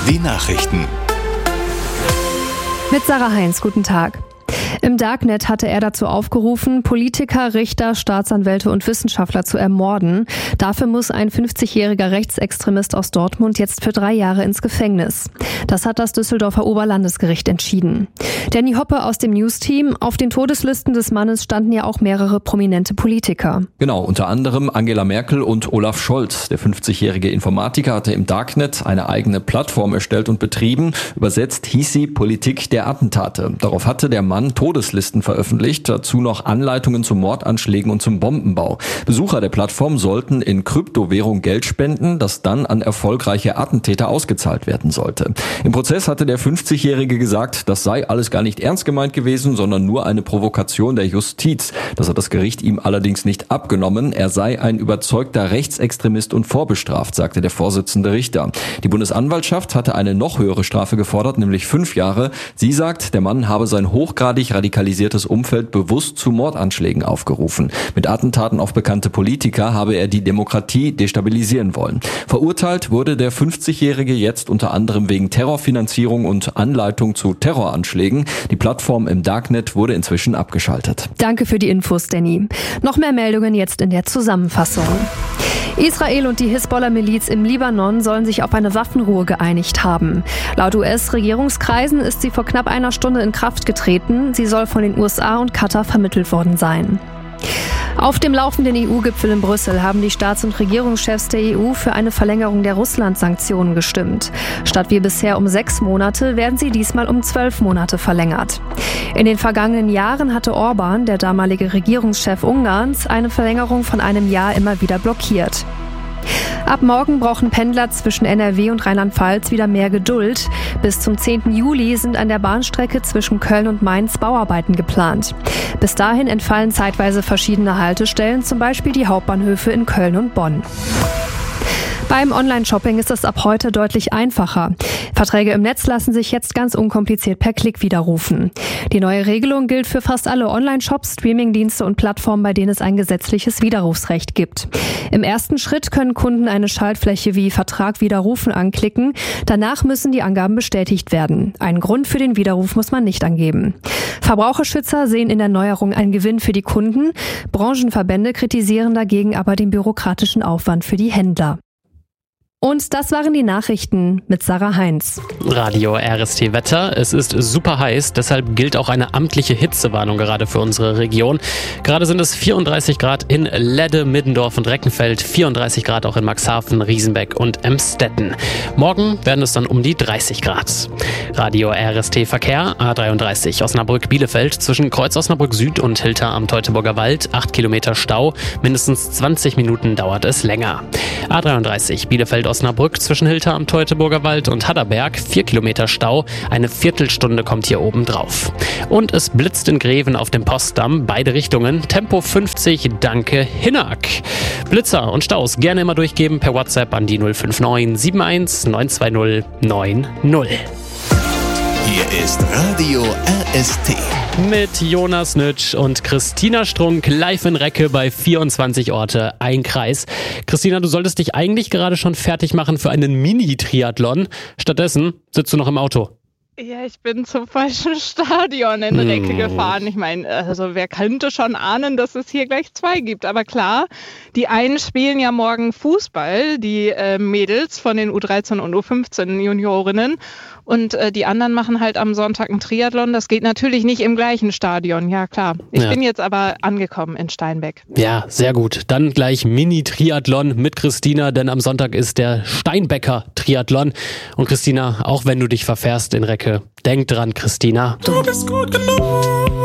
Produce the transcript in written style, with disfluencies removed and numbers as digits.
Die Nachrichten. Mit Sarah Heinz, guten Tag. Im Darknet hatte er dazu aufgerufen, Politiker, Richter, Staatsanwälte und Wissenschaftler zu ermorden. Dafür muss ein 50-jähriger Rechtsextremist aus Dortmund jetzt für 3 Jahre ins Gefängnis. Das hat das Düsseldorfer Oberlandesgericht entschieden. Danny Hoppe aus dem News-Team. Auf den Todeslisten des Mannes standen ja auch mehrere prominente Politiker. Genau, unter anderem Angela Merkel und Olaf Scholz. Der 50-jährige Informatiker hatte im Darknet eine eigene Plattform erstellt und betrieben. Übersetzt hieß sie Politik der Attentate. Darauf hatte der Mann Todeslisten veröffentlicht, dazu noch Anleitungen zu Mordanschlägen und zum Bombenbau. Besucher der Plattform sollten in Kryptowährung Geld spenden, das dann an erfolgreiche Attentäter ausgezahlt werden sollte. Im Prozess hatte der 50-Jährige gesagt, das sei alles gar nicht ernst gemeint gewesen, sondern nur eine Provokation der Justiz. Das hat das Gericht ihm allerdings nicht abgenommen. Er sei ein überzeugter Rechtsextremist und vorbestraft, sagte der Vorsitzende Richter. Die Bundesanwaltschaft hatte eine noch höhere Strafe gefordert, nämlich 5 Jahre. Sie sagt, der Mann habe sein hochgradig radikalisiertes Umfeld bewusst zu Mordanschlägen aufgerufen. Mit Attentaten auf bekannte Politiker habe er die Demokratie destabilisieren wollen. Verurteilt wurde der 50-Jährige jetzt unter anderem wegen Terrorfinanzierung und Anleitung zu Terroranschlägen. Die Plattform im Darknet wurde inzwischen abgeschaltet. Danke für die Infos, Danny. Noch mehr Meldungen jetzt in der Zusammenfassung. Israel und die Hisbollah-Miliz im Libanon sollen sich auf eine Waffenruhe geeinigt haben. Laut US-Regierungskreisen ist sie vor knapp einer Stunde in Kraft getreten. Sie soll von den USA und Katar vermittelt worden sein. Auf dem laufenden EU-Gipfel in Brüssel haben die Staats- und Regierungschefs der EU für eine Verlängerung der Russland-Sanktionen gestimmt. Statt wie bisher um 6 Monate werden sie diesmal um 12 Monate verlängert. In den vergangenen Jahren hatte Orban, der damalige Regierungschef Ungarns, eine Verlängerung von einem Jahr immer wieder blockiert. Ab morgen brauchen Pendler zwischen NRW und Rheinland-Pfalz wieder mehr Geduld. Bis zum 10. Juli sind an der Bahnstrecke zwischen Köln und Mainz Bauarbeiten geplant. Bis dahin entfallen zeitweise verschiedene Haltestellen, zum Beispiel die Hauptbahnhöfe in Köln und Bonn. Beim Online-Shopping ist es ab heute deutlich einfacher. Verträge im Netz lassen sich jetzt ganz unkompliziert per Klick widerrufen. Die neue Regelung gilt für fast alle Online-Shops, Streamingdienste und Plattformen, bei denen es ein gesetzliches Widerrufsrecht gibt. Im ersten Schritt können Kunden eine Schaltfläche wie Vertrag widerrufen anklicken. Danach müssen die Angaben bestätigt werden. Einen Grund für den Widerruf muss man nicht angeben. Verbraucherschützer sehen in der Neuerung einen Gewinn für die Kunden. Branchenverbände kritisieren dagegen aber den bürokratischen Aufwand für die Händler. Und das waren die Nachrichten mit Sarah Heinz. Radio RST Wetter. Es ist super heiß, deshalb gilt auch eine amtliche Hitzewarnung gerade für unsere Region. Gerade sind es 34 Grad in Ledde, Middendorf und Reckenfeld, 34 Grad auch in Maxhafen, Riesenbeck und Emstetten. Morgen werden es dann um die 30 Grad. Radio RST Verkehr, A33 Osnabrück-Bielefeld zwischen Kreuz Osnabrück Süd und Hilter am Teutoburger Wald, 8 Kilometer Stau, mindestens 20 Minuten dauert es länger. A33 Bielefeld-Osnabrück zwischen Hilter am Teutoburger Wald und Hadderberg, 4 Kilometer Stau, eine Viertelstunde kommt hier oben drauf. Und es blitzt in Greven auf dem Postdamm, beide Richtungen, Tempo 50, danke Hinnack. Blitzer und Staus gerne immer durchgeben per WhatsApp an die 059 71 920 90. Hier ist Radio RST. Mit Jonas Nitsch und Christina Strunk live in Recke bei 24 Orte, ein Kreis. Christina, du solltest dich eigentlich gerade schon fertig machen für einen Mini-Triathlon. Stattdessen sitzt du noch im Auto. Ja, ich bin zum falschen Stadion in Recke gefahren. Ich meine, also wer könnte schon ahnen, dass es hier gleich 2 gibt. Aber klar, die einen spielen ja morgen Fußball, die Mädels von den U13 und U15 Juniorinnen. Und die anderen machen halt am Sonntag einen Triathlon. Das geht natürlich nicht im gleichen Stadion, ja klar. Ich bin jetzt aber angekommen in Steinbeck. Ja, sehr gut. Dann gleich Mini-Triathlon mit Christina, denn am Sonntag ist der Steinbecker Triathlon. Und Christina, auch wenn du dich verfährst in Recke, denk dran, Christina. Du bist gut genug.